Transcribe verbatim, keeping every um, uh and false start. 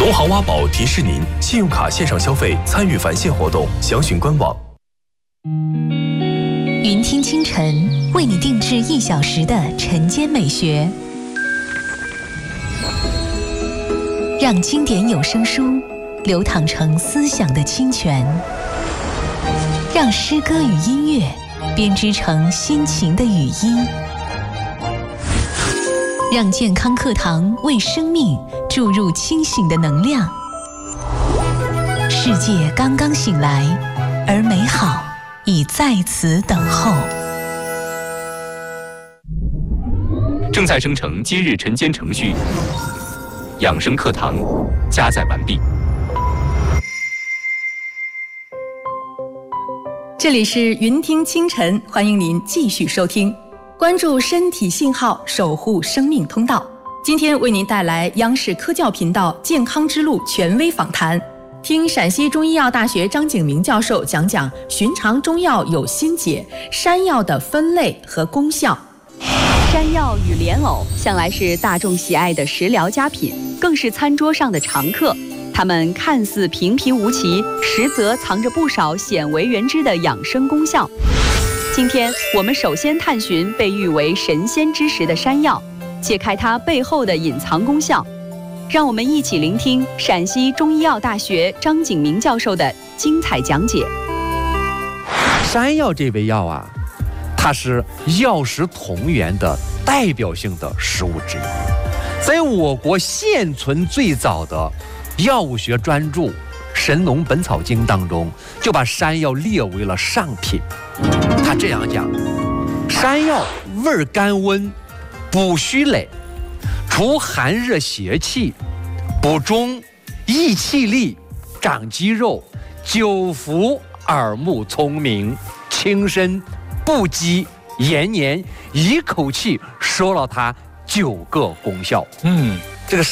投行挖宝提示您：信用卡线上消费参与返现活动，详询官网。 云听清晨为你定制一小时的晨间美学，让经典有声书流淌成思想的清泉，让诗歌与音乐编织成心情的语音，让健康课堂为生命注入清醒的能量。世界刚刚醒来，而美好已在此等候。 正在生成今日晨间程序，养生课堂加载完毕。 这里是云听清晨，欢迎您继续收听，关注身体信号，守护生命通道。今天为您带来央视科教频道健康之路权威访谈，听陕西中医药大学张景明教授讲讲寻常中药有心解，山药的分类和功效。 山药与莲藕向来是大众喜爱的食疗佳品，更是餐桌上的常客。它们看似平平无奇，实则藏着不少鲜为人知的养生功效。今天我们首先探寻被誉为神仙之食的山药，揭开它背后的隐藏功效。让我们一起聆听陕西中医药大学张景明教授的精彩讲解。 山药这味药啊，它是药食同源的代表性的食物之一，在我国现存最早的药物学专著《神农本草经》当中，就把山药列为了上品。他这样讲：山药味甘温，补虚累，除寒热邪气，补中益气力，长肌肉，久服耳目聪明，轻身不饥延年，一口气说了它九个功效。 嗯，